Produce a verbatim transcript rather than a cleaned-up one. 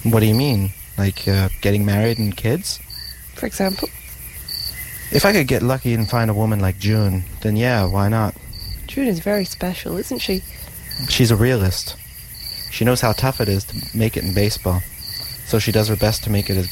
What do you mean? Like uh, getting married and kids? For example? If I could get lucky and find a woman like June, then yeah, why not? June is very special, isn't she? She's a realist. She knows how tough it is to make it in baseball, so she does her best to make it as